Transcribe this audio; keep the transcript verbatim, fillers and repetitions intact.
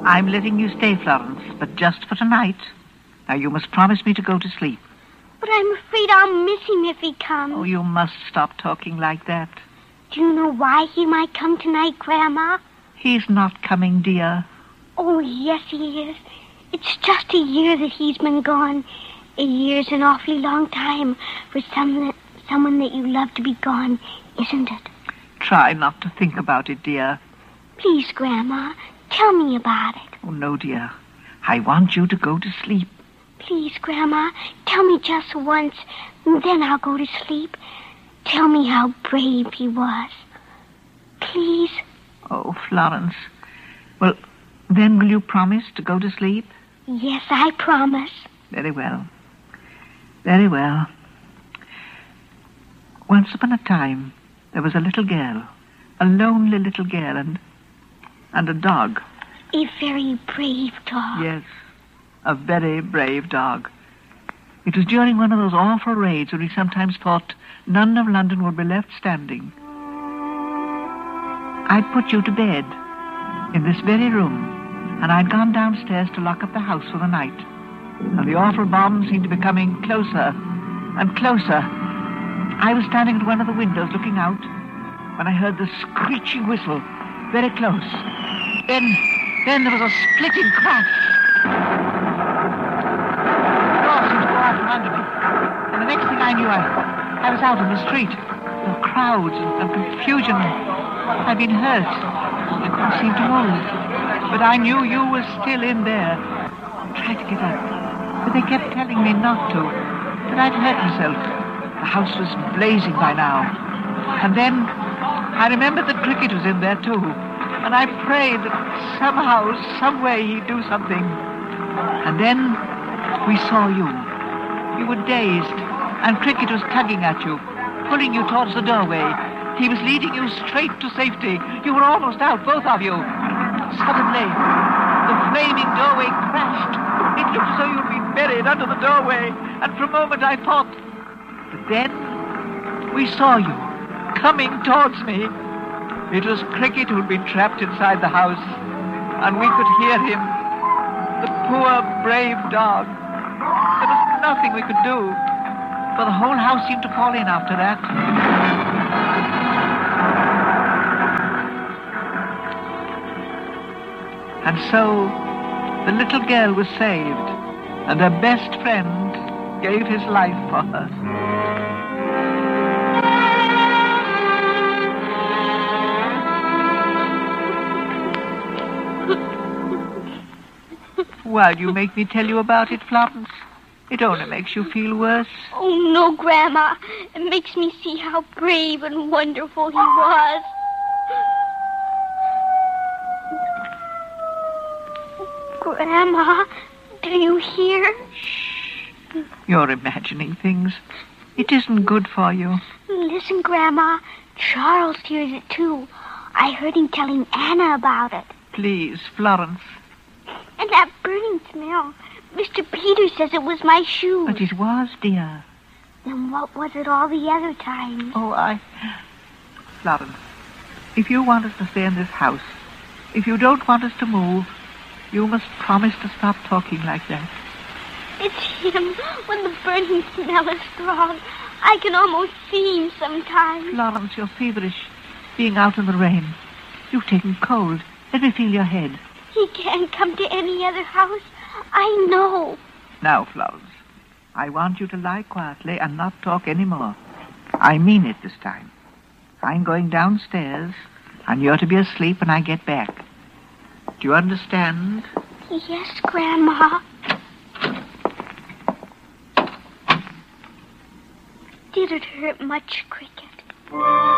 I'm letting you stay, Florence, but just for tonight. Now, you must promise me to go to sleep. But I'm afraid I'll miss him if he comes. Oh, you must stop talking like that. Do you know why he might come tonight, Grandma? He's not coming, dear. Oh, yes, he is. It's just a year that he's been gone. A year's an awfully long time for someone, someone that you love to be gone, isn't it? Try not to think about it, dear. Please, Grandma, tell me about it. Oh, no, dear. I want you to go to sleep. Please, Grandma, tell me just once, and then I'll go to sleep. Tell me how brave he was. Please. Oh, Florence. Well, then will you promise to go to sleep? Yes, I promise. Very well. Very well. Once upon a time, there was a little girl, a lonely little girl, and, and a dog. A very brave dog. Yes, a very brave dog. It was during one of those awful raids where we sometimes thought none of London would be left standing. I'd put you to bed in this very room, and I'd gone downstairs to lock up the house for the night. And the awful bomb seemed to be coming closer and closer. I was standing at one of the windows looking out when I heard the screeching whistle very close. Then, then there was a splitting crash. The door seemed to go out from under me. And the next thing I knew, I, I was out in the street. There were crowds and, and confusion. I'd been hurt. I couldn't seem to move. But I knew you were still in there. I tried to get up, but they kept telling me not to, that I'd hurt myself. The house was blazing by now. And then I remembered that Cricket was in there too. And I prayed that somehow, some way he'd do something. And then we saw you. You were dazed, and Cricket was tugging at you, pulling you towards the doorway. He was leading you straight to safety. You were almost out, both of you. Suddenly, the flaming doorway crashed. It looked as though you'd been buried under the doorway. And for a moment I thought... But then we saw you coming towards me. It was Cricket who'd been trapped inside the house. And we could hear him. The poor, brave dog. There was nothing we could do. For the whole house seemed to fall in after that. And so, the little girl was saved, and her best friend gave his life for her. Why do you make me tell you about it, Florence? It only makes you feel worse. Oh, no, Grandma. It makes me see how brave and wonderful he was. Grandma, do you hear? Shh. You're imagining things. It isn't good for you. Listen, Grandma. Charles hears it, too. I heard him telling Anna about it. Please, Florence. And that burning smell. Mister Peters says it was my shoes. But it was, dear. Then what was it all the other times? Oh, I... Florence, if you want us to stay in this house, if you don't want us to move, you must promise to stop talking like that. It's him. When the burning smell is strong, I can almost see him sometimes. Florence, you're feverish, being out in the rain. You've taken cold. Let me feel your head. He can't come to any other house. I know. Now, Florence, I want you to lie quietly and not talk any more. I mean it this time. I'm going downstairs, and you're to be asleep when I get back. Do you understand? Yes, Grandma. Did it hurt much, Cricket?